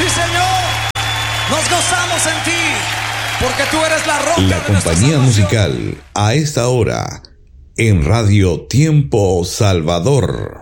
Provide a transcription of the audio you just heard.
Sí, Señor, nos gozamos en ti, porque tú eres la roca de La nuestra compañía salvación. musical a esta hora en Radio Tiempo Salvador.